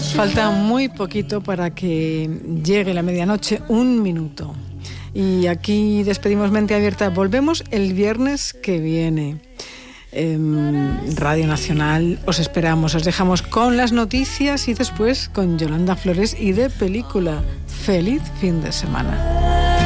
Falta muy poquito para que llegue la medianoche, 1 minuto. Y aquí despedimos Mente Abierta. Volvemos el viernes que viene. Radio Nacional, os esperamos. Os dejamos con las noticias y después con Yolanda Flores y de película. Feliz fin de semana.